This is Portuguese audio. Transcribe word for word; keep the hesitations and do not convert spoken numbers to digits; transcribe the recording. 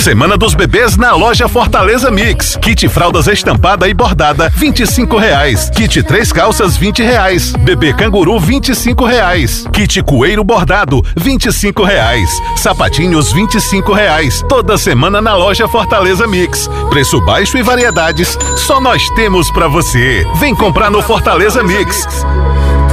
Semana dos Bebês na loja Fortaleza Mix. Kit fraldas estampada e bordada, vinte e cinco reais. Kit três calças, vinte reais. Bebê canguru, vinte e cinco reais. Kit coeiro bordado, vinte e cinco reais. Sapatinhos, vinte e cinco reais. Toda semana na loja Fortaleza Mix. Preço baixo e variedades, só nós temos pra você. Vem comprar no Fortaleza Mix.